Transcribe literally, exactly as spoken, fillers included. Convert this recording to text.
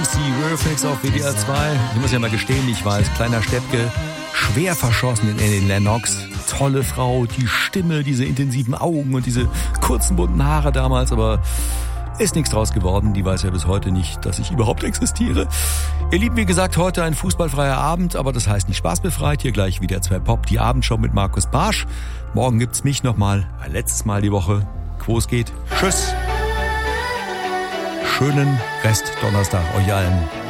Eurythmics auf W D R zwei. Ich muss ja mal gestehen, ich war als kleiner Steppke schwer verschossen in Annie Lennox. Tolle Frau, die Stimme, diese intensiven Augen und diese kurzen bunten Haare damals, aber ist nichts draus geworden. Die weiß ja bis heute nicht, dass ich überhaupt existiere. Ihr Lieben, wie gesagt, heute ein fußballfreier Abend, aber das heißt nicht spaßbefreit. Hier gleich wieder zwei Pop, die Abendshow mit Markus Barsch. Morgen gibt's mich nochmal, ein letztes Mal die Woche. Wo es geht. Tschüss. Schönen Rest Donnerstag euch allen.